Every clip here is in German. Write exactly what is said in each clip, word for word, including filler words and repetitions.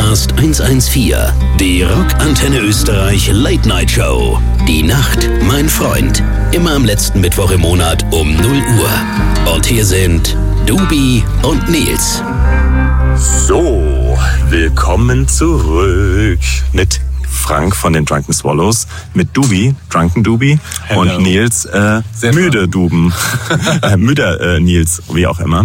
Podcast hundertvierzehn, die Rockantenne Österreich Late Night Show. Die Nacht, mein Freund. Immer am letzten Mittwoch im Monat um null Uhr. Und hier sind Dubi und Nils. So, willkommen zurück mit Frank von den Drunken Swallows, mit Dubi, Drunken Dubi, Hello. Und Nils, äh, müde Duben, äh, müder äh, Nils, wie auch immer.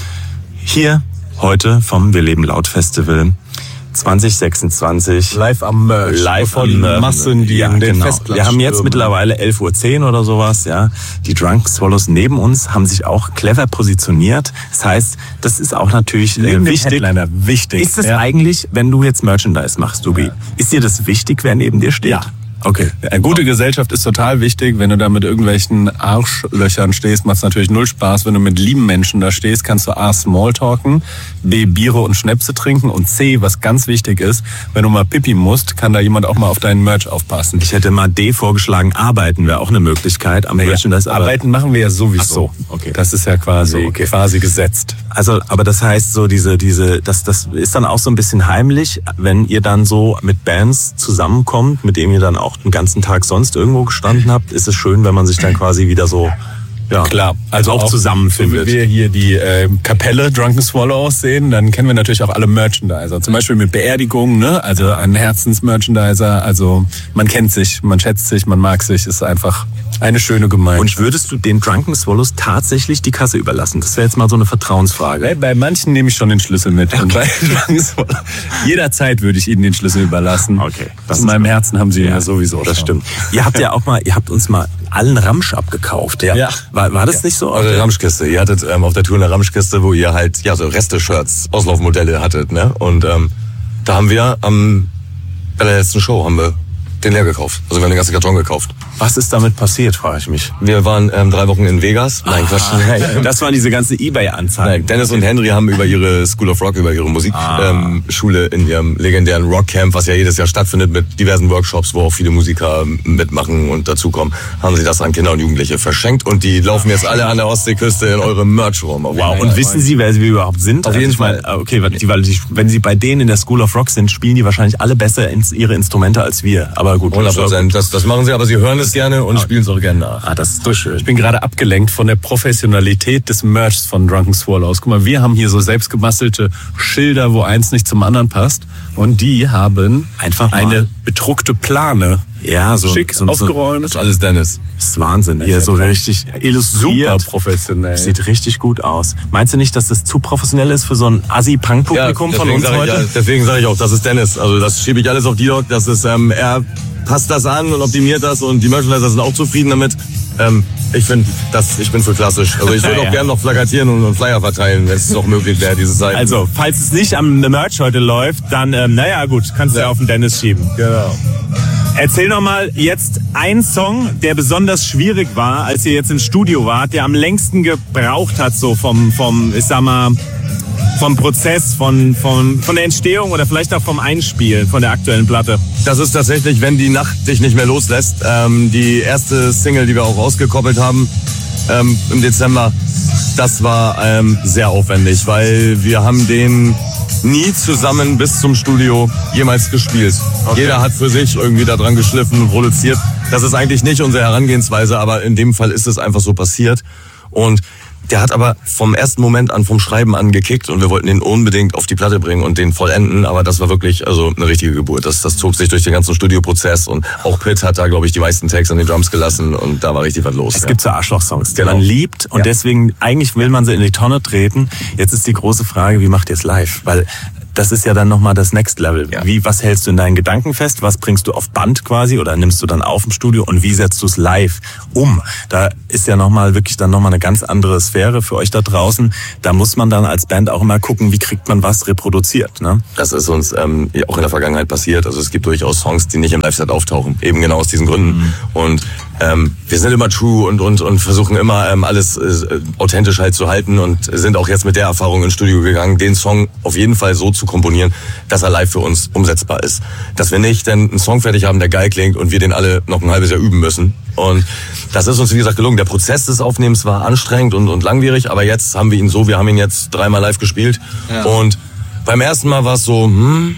Hier heute vom Wir leben laut Festival zwanzig sechsundzwanzig. Live am Merch. Live vor am die Merch. Massen, die ja, in den genau. Festplatz Wir haben jetzt stürmen. mittlerweile elf Uhr zehn oder sowas, ja. Die Drunken Swallows neben uns haben sich auch clever positioniert. Das heißt, das ist auch natürlich äh, wichtig. Headliner, wichtig. Ist es ja. eigentlich, wenn du jetzt Merchandise machst, Dubi, ja. ist dir das wichtig, wer neben dir steht? Ja. Okay. Eine gute Gesellschaft ist total wichtig. Wenn du da mit irgendwelchen Arschlöchern stehst, macht es natürlich null Spaß. Wenn du mit lieben Menschen da stehst, kannst du A, Smalltalken, B, Biere und Schnäpse trinken und C, was ganz wichtig ist, wenn du mal Pipi musst, kann da jemand auch mal auf deinen Merch aufpassen. Ich hätte mal D vorgeschlagen, arbeiten wäre auch eine Möglichkeit am Merchandise. Ja, arbeiten machen wir ja sowieso. Ach so, okay. Das ist ja quasi, so, okay. quasi gesetzt. Also, aber das heißt so diese, diese, das, das ist dann auch so ein bisschen heimlich, wenn ihr dann so mit Bands zusammenkommt, mit denen ihr dann auch den ganzen Tag sonst irgendwo gestanden habt, ist es schön, wenn man sich dann quasi wieder so, ja, klar, also auch, auch zusammenfindet. Wenn wir hier die äh, Kapelle Drunken Swallows sehen, dann kennen wir natürlich auch alle Merchandiser. Zum Beispiel mit Beerdigungen, ne? Also ein Herzensmerchandiser. Also man kennt sich, man schätzt sich, man mag sich. Ist einfach eine schöne Gemeinschaft. Und würdest du den Drunken Swallows tatsächlich die Kasse überlassen? Das wäre jetzt mal so eine Vertrauensfrage. Bei, bei manchen nehme ich schon den Schlüssel mit. Und bei Drunken Swallows, jederzeit würde ich ihnen den Schlüssel überlassen. Okay. Das in meinem Herzen haben sie ja, ja sowieso. Das schon. stimmt. Ihr habt ja auch mal, ihr habt uns mal allen Ramsch abgekauft. Ja. ja. War, war das ja. nicht so? Eure Ramschkiste. Ihr hattet ähm, auf der Tour eine Ramschkiste, wo ihr halt ja so Reste-Shirts, Auslaufmodelle hattet, ne? Und ähm, da haben wir am bei der letzten Show haben wir den leer gekauft. Also wir haben den ganzen Karton gekauft. Was ist damit passiert, frage ich mich. Wir waren ähm, drei Wochen in Vegas. Nein, Quatsch. Ah, das waren diese ganzen eBay-Anzeigen. Nein, Dennis und Henry haben über ihre School of Rock, über ihre Musikschule Ah. ähm, Schule in ihrem legendären Rockcamp, was ja jedes Jahr stattfindet mit diversen Workshops, wo auch viele Musiker mitmachen und dazukommen, haben sie das an Kinder und Jugendliche verschenkt und die laufen jetzt alle an der Ostseeküste in eurem Merch rum. Wow, und wissen Sie, wer Sie überhaupt sind? Auf Also jeden ich meine, Fall. okay, weil die, weil die, wenn Sie bei denen in der School of Rock sind, spielen die wahrscheinlich alle besser ins, ihre Instrumente als wir. Aber gut. hundert Prozent. Das, das machen sie, aber sie hören es gerne und spielen es auch gerne nach. Ah, das ist so schön. Ich bin gerade abgelenkt von der Professionalität des Merchs von Drunken Swallows. Guck mal, wir haben hier so selbstgebastelte Schilder, wo eins nicht zum anderen passt. Und die haben Einfach mal. eine bedruckte Plane. Ja, so Schick, so, so, aufgeräumt. Das ist alles Dennis. das ist Wahnsinn. Hier so richtig Super illustriert. professionell. Sieht richtig gut aus. Meinst du nicht, dass das zu professionell ist für so ein Assi-Punk-Publikum von uns sag ich, heute? ja, deswegen sage ich auch, das ist Dennis. Also das schiebe ich alles auf D-Dog. Das ist, ähm, er passt das an und optimiert das und die Merchandiser sind auch zufrieden damit. Ähm, ich finde, das, ich bin für klassisch. Also ich würde Ja, auch ja. gerne noch plakatieren und, und Flyer verteilen, wenn es noch möglich wäre, diese Zeit. Also, falls es nicht am Merch heute läuft, dann, ähm, naja, gut, kannst du ja auf den Dennis schieben. Genau. Erzähl noch mal jetzt einen Song, der besonders schwierig war, als ihr jetzt im Studio wart, der am längsten gebraucht hat, so vom, vom, ich sag mal, vom Prozess, von, von, von der Entstehung oder vielleicht auch vom Einspielen von der aktuellen Platte. Das ist tatsächlich, wenn die Nacht dich nicht mehr loslässt. Ähm, die erste Single, die wir auch rausgekoppelt haben ähm, im Dezember, das war ähm, sehr aufwendig, weil wir haben den nie zusammen bis zum Studio jemals gespielt. Okay. Jeder hat für sich irgendwie da dran geschliffen und produziert. Das ist eigentlich nicht unsere Herangehensweise, aber in dem Fall ist es einfach so passiert. Und der hat aber vom ersten Moment an, vom Schreiben an gekickt und wir wollten den unbedingt auf die Platte bringen und den vollenden, aber das war wirklich also eine richtige Geburt. Das, das zog sich durch den ganzen Studioprozess und auch Pitt hat da, glaube ich, die meisten Takes an den Drums gelassen und da war richtig was los. Es ja. gibt so Arschloch-Songs, die Genau. man liebt und Ja. deswegen, eigentlich will man sie in die Tonne treten. Jetzt ist die große Frage, wie macht ihr es live? Weil das ist ja dann nochmal das Next Level. Ja. Wie, was hältst du in deinen Gedanken fest? Was bringst du auf Band quasi oder nimmst du dann auf im Studio und wie setzt du es live um? Da ist ja nochmal wirklich dann nochmal eine ganz andere Sphäre für euch da draußen. Da muss man dann als Band auch immer gucken, wie kriegt man was reproduziert, ne? Das ist uns ähm, auch in der Vergangenheit passiert. Also es gibt durchaus Songs, die nicht im Live-Set auftauchen. Eben genau aus diesen Gründen. Mhm. Und ähm, wir sind immer true und, und, und versuchen immer ähm, alles äh, authentisch halt zu halten und sind auch jetzt mit der Erfahrung ins Studio gegangen, den Song auf jeden Fall so zu komponieren, dass er live für uns umsetzbar ist. Dass wir nicht dann einen Song fertig haben, der geil klingt und wir den alle noch ein halbes Jahr üben müssen. Und das ist uns, wie gesagt, gelungen. Der Prozess des Aufnehmens war anstrengend und, und langwierig, aber jetzt haben wir ihn so, wir haben ihn jetzt dreimal live gespielt. Ja. Und beim ersten Mal war es so, hm,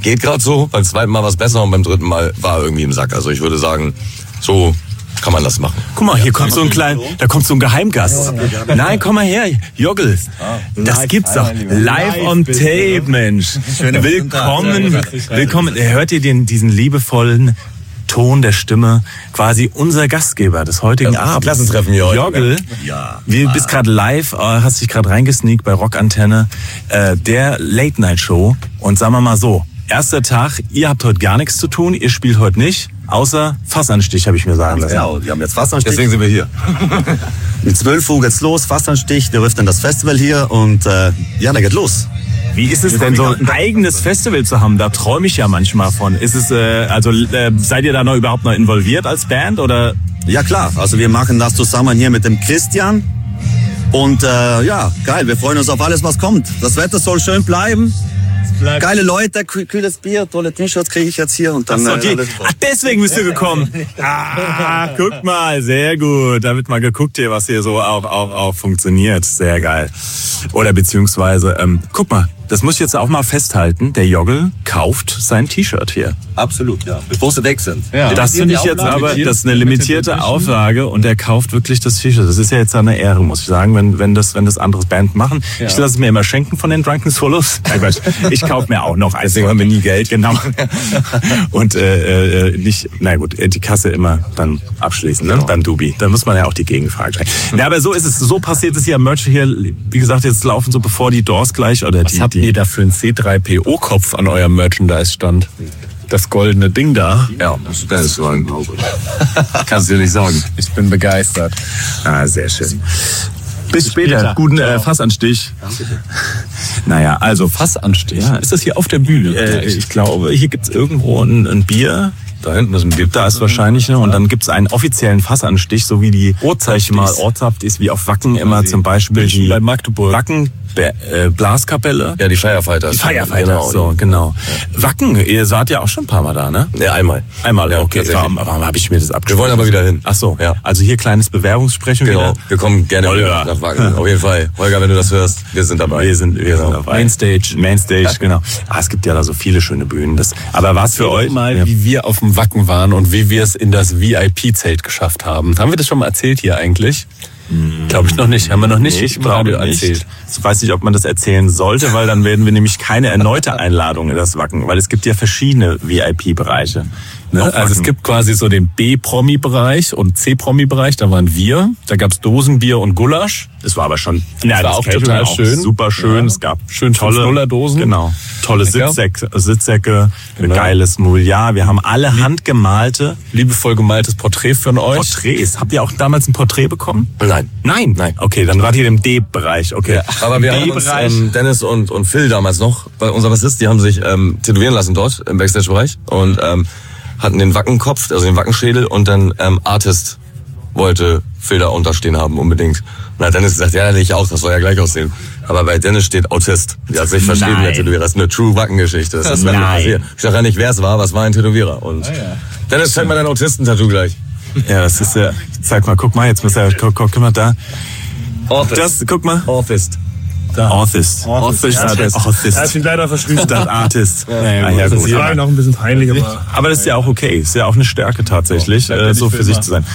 geht gerade so. Beim zweiten Mal war es besser und beim dritten Mal war irgendwie im Sack. Also ich würde sagen, so kann man das machen. Guck mal, hier kommt so ein kleiner, da kommt so ein Geheimgast. Nein, komm mal her, Joggle. Das gibt's doch. Live on tape, Mensch. Willkommen, willkommen. Hört ihr den, diesen liebevollen Ton der Stimme? Quasi unser Gastgeber des heutigen Abends. Klassentreffen hier heute. Joggle, Ja. du bist gerade live, hast dich gerade reingesneakt bei Rockantenne, äh, der Late-Night-Show. Und sagen wir mal so, erster Tag, ihr habt heute gar nichts zu tun, ihr spielt heute nicht, außer Fassanstich, habe ich mir sagen lassen. Genau, wir haben jetzt Fassanstich. Deswegen sind wir hier. Mit zwölf Uhr geht's los, Fassanstich, der ruft dann das Festival hier und äh, ja, da geht los. Wie ist es denn so, ein eigenes Festival zu haben? Da träume ich ja manchmal von. Ist es, äh, also äh, seid ihr da noch überhaupt noch involviert als Band oder? Ja klar, also wir machen das zusammen hier mit dem Christian und äh, ja, geil, wir freuen uns auf alles, was kommt. Das Wetter soll schön bleiben. Geile Leute, küh- kühles Bier, tolle T-Shirts kriege ich jetzt hier und dann. Ach, so, äh, die, alles- ach, deswegen bist du gekommen. Ah, guck mal, sehr gut. Da wird mal geguckt hier, was hier so auch, auch, auch funktioniert. Sehr geil. Oder beziehungsweise, ähm, guck mal, das muss ich jetzt auch mal festhalten. Der Joggle kauft sein T-Shirt hier. Absolut, ja. Bevor sie weg sind. Ja. Das finde ich jetzt aber, das ist eine limitierte Auflage und er kauft wirklich das T-Shirt. Das ist ja jetzt eine Ehre, muss ich sagen, wenn, wenn das, wenn das anderes Band machen. Ich lasse es mir immer schenken von den Drunken Swallows. Nein, Quatsch. Ich kaufe mir auch noch eins. Deswegen haben wir nie Geld. Genau. Und äh, äh, nicht, na gut, die Kasse immer dann abschließen, ne? Beim Dubi. Da muss man ja auch die Gegenfrage stellen. Ja, aber so ist es, so passiert es hier am Merch hier. Wie gesagt, jetzt laufen so bevor die Doors gleich oder Was die. habt die ihr da für einen C drei P O-Kopf an eurem Merchandise-Stand? Das goldene Ding da. Ja, das ist so ein Kannst du dir nicht sagen. Ich bin begeistert. Ah, sehr schön. Bis später. Guten äh, Fassanstich. Naja, also Fassanstich. Ja. Ist das hier auf der Bühne? Äh, ich glaube, hier gibt's irgendwo ein, ein Bier. Da hinten ist ein Bier. Da ist wahrscheinlich, ne? Und dann gibt's einen offiziellen Fassanstich, so wie die Ortszeichen mal Ortshaft ist, wie auf Wacken immer zum Beispiel München die bei Magdeburg. Wacken Be- äh, Blaskapelle. Ja, die Firefighters. Die Firefighters, Genau. so, genau. Wacken, ihr seid ja auch schon ein paar Mal da, ne? Ja, einmal. Einmal, Ja, okay. tatsächlich. Warum, warum habe ich mir das abgeschrieben? Wir wollen aber wieder hin. Ach so, Ja. Also hier kleines Bewerbungssprechen Genau. wieder. Wir kommen gerne Holger. wieder nach Wacken. Auf jeden Fall. Holger, wenn du das hörst, wir sind dabei. Wir sind, wir sind Genau. dabei. Mainstage. Mainstage, genau. Ah, es gibt ja da so viele schöne Bühnen. Das, aber was für euch? Mal, Ja. wie wir auf dem Wacken waren und wie wir es in das V I P-Zelt geschafft haben. Haben wir das schon mal erzählt hier eigentlich? Glaube ich noch nicht. Haben wir noch nicht Nee, richtig ich im Radio glaube nicht. erzählt. Ich weiß nicht, ob man das erzählen sollte, weil dann werden wir nämlich keine erneute Einladung in das Wacken, weil es gibt ja verschiedene V I P-Bereiche. Ne? Also es gibt quasi so den B-Promi-Bereich und C-Promi-Bereich, da waren wir. Da gab's Dosenbier und Gulasch. Das war aber schon, Ja, war auch total schön. Super schön. Ja. Es gab Schön tolle fünf-Nuller-Dosen. Genau. Tolle Lecker. Sitzsäcke, Sitzsäcke Genau. geiles Mobiliar. Wir haben alle handgemalte Liebevoll gemaltes Porträt von euch. Porträts. Habt ihr auch damals ein Porträt bekommen? Nein. Nein. Nein. Okay, dann wart ihr im D-Bereich. Okay. Aber wir haben uns, B-Bereich. ähm, Dennis und, und Phil damals noch, bei unser Bassist, die haben sich ähm, tätowieren lassen dort im Backstage-Bereich und ähm, hatten den Wackenkopf, also den Wackenschädel und dann ähm, Artist wollte Phil da unterstehen haben unbedingt. Und dann hat Dennis gesagt, ja, da ich auch, das soll ja gleich aussehen. Aber bei Dennis steht Autist. Die hat sich verschrieben, Nein. der Tätowierer. Das ist eine true Wackengeschichte. Das ist Nein. passiert. Ich sag ja nicht, wer es war, aber es war ein Tätowierer. Und Dennis, zeig mal dein Autisten-Tattoo gleich. Ja, das ist ja. Zeig mal, guck mal, jetzt muss er. Guck, guck, guck mal da. Das, guck mal. Autist. Artist. Artist. Artist. Artist. Er hat ihn leider verschrieben. Statt Artist. Ja, ja, ja, das gut. ist ja noch ein bisschen peinlich, aber Aber das ist ja auch okay. Ist ja auch eine Stärke tatsächlich, äh, so für sich zu sein.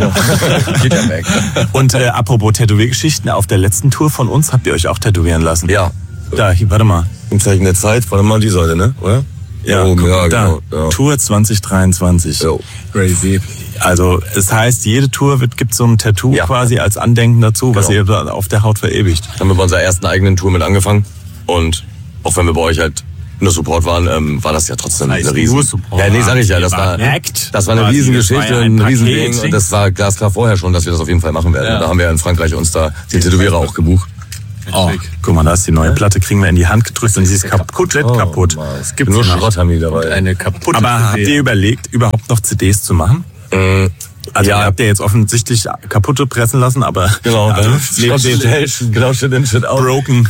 Geht ja weg. Und äh, apropos Tätowiergeschichten, auf der letzten Tour von uns habt ihr euch auch tätowieren lassen. Ja. Da, hier, warte mal. Im Zeichen der Zeit, warte mal die Seite, ne? Oder? Ja, oh, guck, ja da. genau. Ja. Tour zwanzig dreiundzwanzig. Jo. crazy. Also es heißt, jede Tour wird, gibt so ein Tattoo Ja. quasi als Andenken dazu, was Genau. ihr da auf der Haut verewigt. Haben wir bei unserer ersten eigenen Tour mit angefangen. Und auch wenn wir bei euch halt nur Support waren, ähm, war das ja trotzdem heißt eine riesen... nur Support. Ja, nee, sag ich ja. Das Ihr war, wart Act. das war eine Quasi, Riesengeschichte, das war ja ein ein Riesending. Paket. Und das war glasklar vorher schon, dass wir das auf jeden Fall machen werden. Ja. Da haben wir in Frankreich uns da den Tätowierer auch gebucht. Oh, guck mal, da ist die neue Platte, kriegen wir in die Hand gedrückt und sie ist kaputt, kaputt. Es gibt nur Schrott haben die dabei. Eine kaputte Aber habt C D. ihr überlegt, überhaupt noch C Ds zu machen? Äh, Also Ja. ihr habt ja jetzt offensichtlich kaputte pressen lassen, aber Genau, also, dann neben Schrott den steht, genau, shit in, shit out. broken.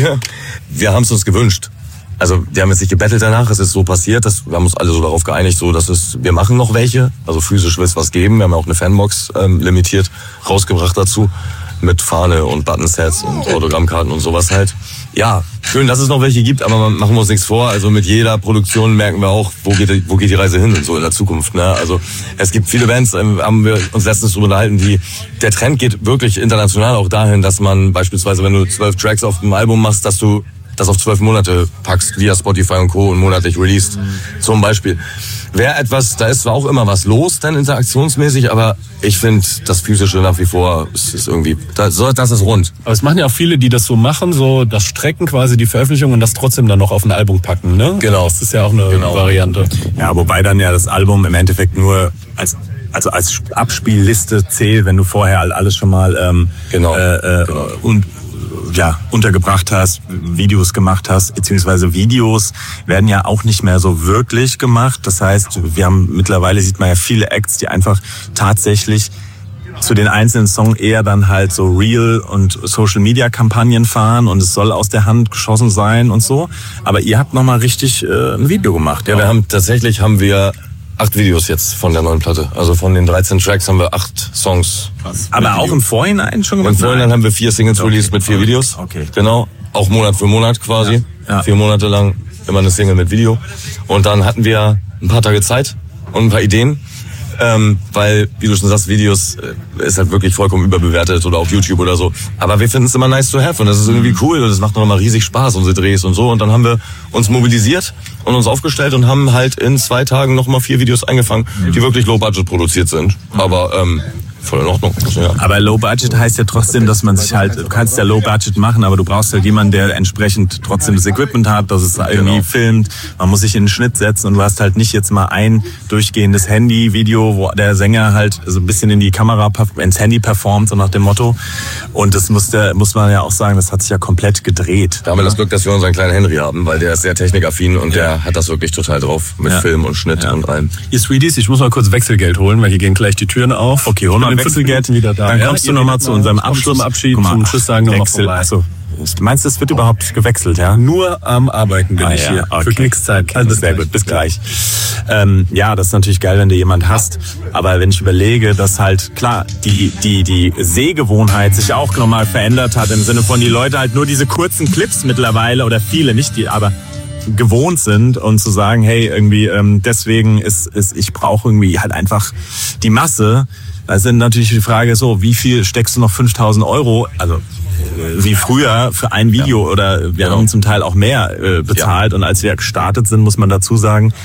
Wir haben es uns gewünscht. Also wir haben jetzt nicht gebettelt danach, es ist so passiert, dass wir haben uns alle so darauf geeinigt, so dass es, wir machen noch welche, also physisch wird es was geben. Wir haben ja auch eine Fanbox ähm, limitiert rausgebracht dazu mit Fahne und Buttonsets und Autogrammkarten und sowas halt. Ja, schön, dass es noch welche gibt, aber machen wir uns nichts vor. Also mit jeder Produktion merken wir auch, wo geht, wo geht die Reise hin und so in der Zukunft. Ne? Also es gibt viele Bands, ähm, haben wir uns letztens drüber unterhalten, die der Trend geht wirklich international auch dahin, dass man beispielsweise, wenn du zwölf Tracks auf dem Album machst, dass du das auf zwölf Monate packst, via Spotify und Co. und monatlich released, mhm. zum Beispiel. Wäre etwas, da ist zwar auch immer was los, dann interaktionsmäßig, aber ich finde, das Physische nach wie vor ist, ist irgendwie, das, das ist rund. Aber es machen ja auch viele, die das so machen, so das Strecken quasi die Veröffentlichung und das trotzdem dann noch auf ein Album packen, ne? Genau. Das ist ja auch eine genau. Variante. Ja, wobei dann ja das Album im Endeffekt nur als also als Abspielliste zählt, wenn du vorher alles schon mal ähm, genau. Äh, äh, genau. und ja, untergebracht hast, Videos gemacht hast, beziehungsweise Videos werden ja auch nicht mehr so wirklich gemacht. Das heißt, wir haben mittlerweile sieht man ja viele Acts, die einfach tatsächlich zu den einzelnen Songs eher dann halt so Real- und Social-Media-Kampagnen fahren und es soll aus der Hand geschossen sein und so. Aber ihr habt nochmal richtig äh, ein Video gemacht. Ja, wir haben tatsächlich haben wir acht Videos jetzt von der neuen Platte. Also von den dreizehn Tracks haben wir acht Songs. Krass. Aber auch im Vorhinein schon gemacht? Im Vorhinein haben wir vier Singles okay. released mit vier Videos. Okay. Genau. Auch Monat für Monat quasi. Ja. Ja. Vier Monate lang immer eine Single mit Video. Und dann hatten wir ein paar Tage Zeit und ein paar Ideen. Ähm, weil, wie du schon sagst, Videos äh, ist halt wirklich vollkommen überbewertet oder auf YouTube oder so. Aber wir finden es immer nice to have und das ist irgendwie cool und das macht noch immer riesig Spaß, unsere Drehs und so. Und dann haben wir uns mobilisiert und uns aufgestellt und haben halt in zwei Tagen nochmal vier Videos eingefangen, die wirklich low budget produziert sind. Aber ähm, voll in Ordnung. Ja. Aber Low Budget heißt ja trotzdem, dass man sich halt, du kannst ja Low Budget machen, aber du brauchst halt jemanden, der entsprechend trotzdem das Equipment hat, dass es irgendwie genau. filmt. Man muss sich in den Schnitt setzen und du hast halt nicht jetzt mal ein durchgehendes Handy-Video, wo der Sänger halt so ein bisschen in die Kamera, ins Handy performt, so nach dem Motto. Und das muss, der, muss man ja auch sagen, das hat sich ja komplett gedreht. Da haben wir das Glück, dass wir unseren kleinen Henry haben, weil der ist sehr technikaffin und ja. der hat das wirklich total drauf mit ja. Film und Schnitt ja. und allem. Ihr Sweeties, ich muss mal kurz Wechselgeld holen, weil hier gehen gleich die Türen auf. Okay, hol mal Wechselgeld wieder da. Dann ja, kommst du nochmal zu unserem Abschluss. Zum Abschied, zum Tschüss sagen nochmal vorbei. Also, du meinst, es wird oh. überhaupt gewechselt, ja? Nur am Arbeiten bin ah, ich ja. hier. Okay. Für Knickszeit. Also sehr gut, bis gleich. Ähm, ja, das ist natürlich geil, wenn du jemand hast. Aber wenn ich überlege, dass halt, klar, die, die, die Sehgewohnheit sich auch nochmal verändert hat, im Sinne von, die Leute halt nur diese kurzen Clips mittlerweile, oder viele, nicht die, aber gewohnt sind und zu sagen, hey, irgendwie, ähm, deswegen ist, ist ich brauche irgendwie halt einfach die Masse. Da ist dann natürlich die Frage so, wie viel steckst du noch fünftausend Euro, also wie früher für ein Video ja. oder wir genau. haben zum Teil auch mehr äh, bezahlt ja. und als wir gestartet sind, muss man dazu sagen,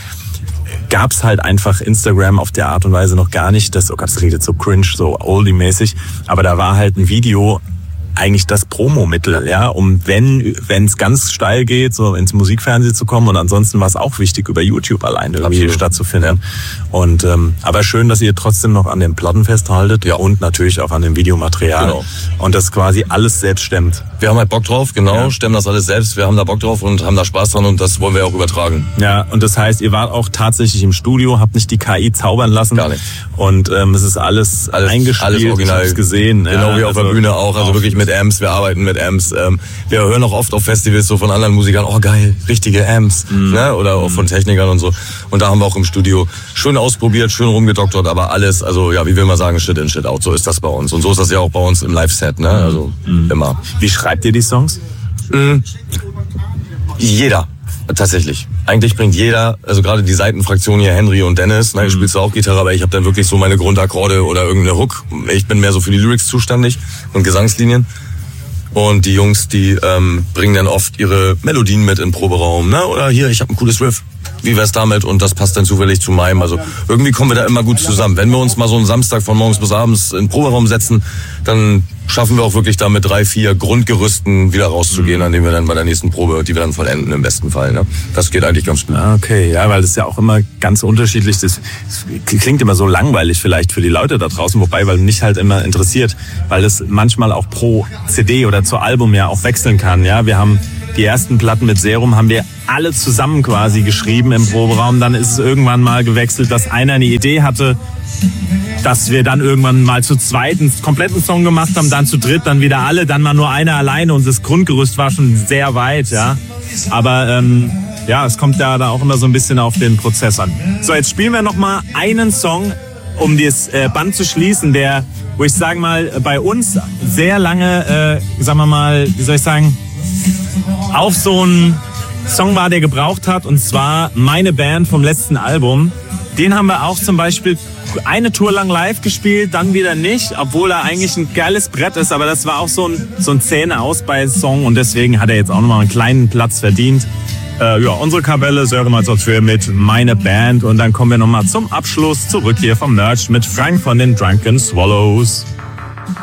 gab es halt einfach Instagram auf der Art und Weise noch gar nicht. Das, oh Gott, das redet so cringe, so oldie-mäßig, aber da war halt ein Video eigentlich das Promomittel, ja, um wenn wenn es ganz steil geht, so ins Musikfernsehen zu kommen und ansonsten war es auch wichtig, über YouTube allein irgendwie Absolut. stattzufinden. Ja. Und ähm, aber schön, dass ihr trotzdem noch an den Platten festhaltet ja. und natürlich auch an dem Videomaterial genau. und das quasi alles selbst stemmt. Wir haben halt Bock drauf, genau, ja. stemmen das alles selbst, wir haben da Bock drauf und haben da Spaß dran und das wollen wir auch übertragen. Ja, und das heißt, ihr wart auch tatsächlich im Studio, habt nicht die K I zaubern lassen. Gar nicht. Und ähm, es ist alles, alles eingespielt, alles original. Ich hab's gesehen. Genau ja, wie auf also der Bühne auch, also wirklich mit Amps, wir arbeiten mit Amps. Ähm, wir hören auch oft auf Festivals so von anderen Musikern, oh geil, richtige Amps, mm. ne? Oder auch von Technikern und so. Und da haben wir auch im Studio schön ausprobiert, schön rumgedoktert, aber alles, also ja, wie will man sagen, Shit in, Shit out, so ist das bei uns. Und so ist das ja auch bei uns im Live-Set, ne? Also mm. immer. Wie schreibt ihr die Songs? Mm. Jeder. Tatsächlich. Eigentlich bringt jeder, also gerade die Seitenfraktion hier, Henry und Dennis, ne, ich spielst du auch Gitarre, aber ich habe dann wirklich so meine Grundakkorde oder irgendeine Hook. Ich bin mehr so für die Lyrics zuständig und Gesangslinien. Und die Jungs, die ähm, bringen dann oft ihre Melodien mit in den Proberaum, ne? Oder hier, ich habe ein cooles Riff. Wie wär's damit? Und das passt dann zufällig zu meinem. Also irgendwie kommen wir da immer gut zusammen. Wenn wir uns mal so einen Samstag von morgens bis abends in den Proberaum setzen, dann schaffen wir auch wirklich da mit drei, vier Grundgerüsten wieder rauszugehen, an denen wir dann bei der nächsten Probe, die wir dann vollenden im besten Fall. Ne? Das geht eigentlich ganz gut. Okay, ja, weil das ist ja auch immer ganz unterschiedlich. Das klingt immer so langweilig vielleicht für die Leute da draußen, wobei, weil mich halt immer interessiert, weil das manchmal auch pro C D oder zu Album ja auch wechseln kann. Ja, wir haben die ersten Platten mit Serum haben wir alle zusammen quasi geschrieben im Proberaum. Dann ist es irgendwann mal gewechselt, dass einer eine Idee hatte, dass wir dann irgendwann mal zu zweit einen kompletten Song gemacht haben, dann zu dritt, dann wieder alle, dann mal nur einer alleine und das Grundgerüst war schon sehr weit, ja. Aber ähm, ja, es kommt ja da auch immer so ein bisschen auf den Prozess an. So, jetzt spielen wir noch mal einen Song, um das äh, Band zu schließen, der wo ich sage mal, bei uns sehr lange, äh, sagen wir mal, wie soll ich sagen, auf so einen Song war, der gebraucht hat, und zwar Meine Band vom letzten Album. Den haben wir auch zum Beispiel eine Tour lang live gespielt, dann wieder nicht, obwohl er eigentlich ein geiles Brett ist, aber das war auch so ein, so ein Zähne-Ausbeiß-Song und deswegen hat er jetzt auch nochmal einen kleinen Platz verdient. Äh, ja, unsere Kapelle Sören als für mit Meine Band, und dann kommen wir nochmal zum Abschluss zurück hier vom Merch mit Frank von den Drunken Swallows.